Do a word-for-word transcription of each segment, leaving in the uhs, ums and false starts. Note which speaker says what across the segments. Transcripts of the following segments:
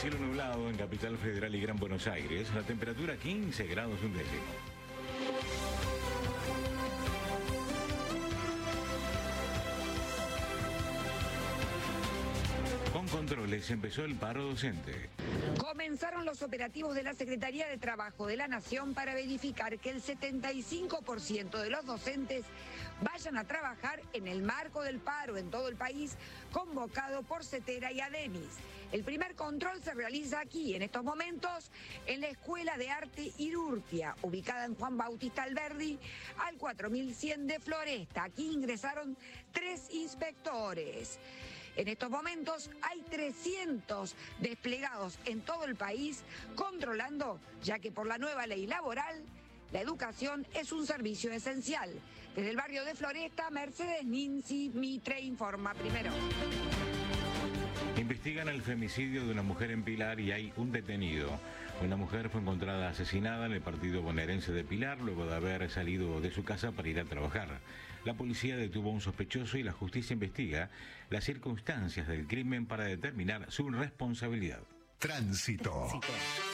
Speaker 1: Cielo nublado en Capital Federal y Gran Buenos Aires. La temperatura quince grados un décimo. Con controles empezó el paro docente.
Speaker 2: Comenzaron los operativos de la Secretaría de Trabajo de la Nación para verificar que el setenta y cinco por ciento de los docentes vayan a trabajar en el marco del paro en todo el país convocado por CETERA y ADEMIS. El primer control se realiza aquí, en estos momentos, en la Escuela de Arte Irurtia, ubicada en Juan Bautista Alberdi, al cuatro mil cien de Floresta. Aquí ingresaron tres inspectores. En estos momentos hay trescientos desplegados en todo el país controlando, ya que por la nueva ley laboral, la educación es un servicio esencial. Desde el barrio de Floresta, Mercedes Ninzi Mitre informa primero.
Speaker 1: Investigan el femicidio de una mujer en Pilar y hay un detenido. Una mujer fue encontrada asesinada en el partido bonaerense de Pilar luego de haber salido de su casa para ir a trabajar. La policía detuvo a un sospechoso y la justicia investiga las circunstancias del crimen para determinar su responsabilidad.
Speaker 3: Tránsito.
Speaker 4: Tránsito.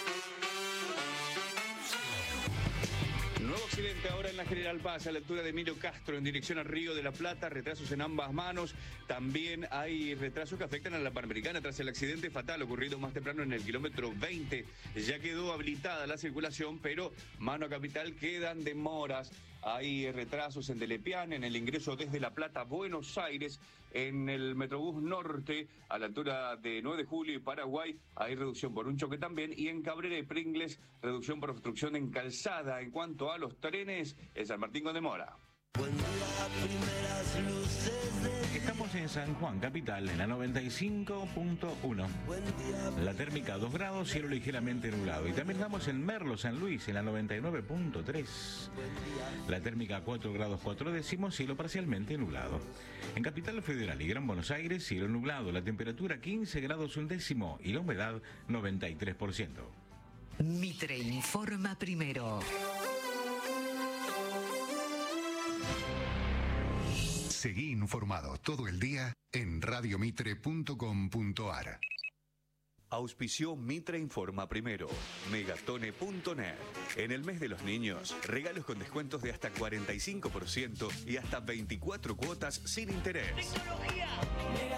Speaker 4: Nuevo accidente ahora en la General Paz, a la altura de Emilio Castro, en dirección al Río de la Plata, retrasos en ambas manos. También hay retrasos que afectan a la Panamericana tras el accidente fatal ocurrido más temprano en el kilómetro veinte. Ya quedó habilitada la circulación, pero mano a Capital quedan demoras. Hay retrasos en Telepian, en el ingreso desde La Plata a Buenos Aires, en el Metrobús Norte, a la altura de nueve de julio y Paraguay, hay reducción por un choque también, y en Cabrera y Pringles, reducción por obstrucción en Calzada. En cuanto a los trenes, en San Martín con demora.
Speaker 1: Estamos en San Juan, capital, en la noventa y cinco punto uno. La térmica dos grados, cielo ligeramente nublado. Y también estamos en Merlo, San Luis, en la noventa y nueve punto tres. La térmica cuatro grados cuatro décimos, cielo parcialmente nublado. En Capital Federal y Gran Buenos Aires, cielo nublado. La temperatura quince grados un décimo y la humedad noventa y tres por ciento.
Speaker 5: Mitre informa primero.
Speaker 3: Seguí informado todo el día en radio mitre punto com punto ar.
Speaker 6: Auspició Mitre Informa Primero, Megatone punto net. En el mes de los niños, regalos con descuentos de hasta cuarenta y cinco por ciento y hasta veinticuatro cuotas sin interés.